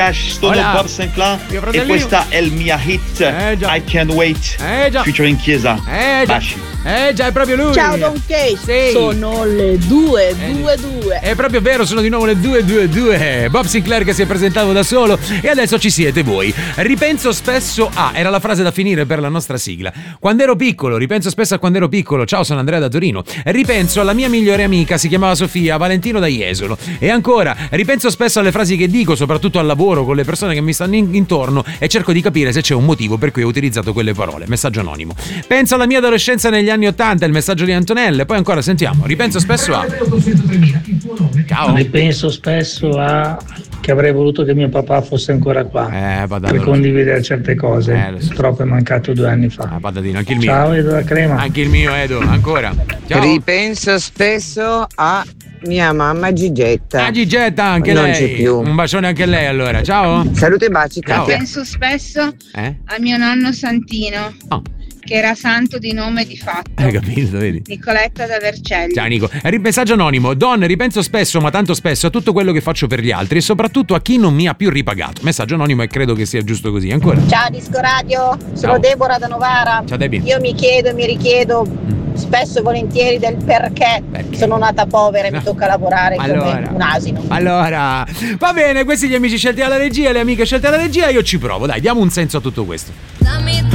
Sono Bob Sinclair e questa è il mia hit I Can't Wait featuring Chiesa. Baci. Già, è proprio lui. Ciao Don Case, sono le 2:22. È proprio vero, sono di nuovo le 2:22. Bob Sinclair che si è presentato da solo e adesso ci siete voi. Ripenso spesso a, era la frase da finire per la nostra sigla. Quando ero piccolo, ripenso spesso a quando ero piccolo. Ciao, sono Andrea da Torino. Ripenso alla mia migliore amica, si chiamava Sofia, Valentino da Jesolo. E ancora, ripenso spesso alle frasi che dico, soprattutto al lavoro, con le persone che mi stanno intorno, e cerco di capire se c'è un motivo per cui ho utilizzato quelle parole. Messaggio anonimo. Penso alla mia adolescenza negli anni 80, il messaggio di Antonella. Poi ancora sentiamo. Ripenso spesso a. Ciao. Ripenso spesso a che avrei voluto che mio papà fosse ancora qua per condividere certe cose. Purtroppo è mancato 2 anni fa. Patatino, anche il mio. Ciao Edo da Crema. Anche il mio Edo, ancora. Ciao. Ripenso spesso a mia mamma Gigetta. Gigetta, anche non lei. c'è più. Un bacione anche a lei allora. Ciao. Saluti e baci. Ciao. Penso spesso a mio nonno Santino. Che era santo di nome di fatto. Hai capito, vedi? Nicoletta da Vercelli. Ciao Nico. Messaggio anonimo. Don, ripenso spesso, ma tanto spesso, a tutto quello che faccio per gli altri e soprattutto a chi non mi ha più ripagato. Messaggio anonimo e credo che sia giusto così. Ancora. Ciao Disco Radio, sono Deborah da Novara. Ciao Debbie. Io mi chiedo e mi richiedo spesso e volentieri del perché sono nata povera e mi tocca lavorare come un asino. Allora, va bene, questi gli amici scelti alla regia, le amiche scelte alla regia, io ci provo, dai, diamo un senso a tutto questo.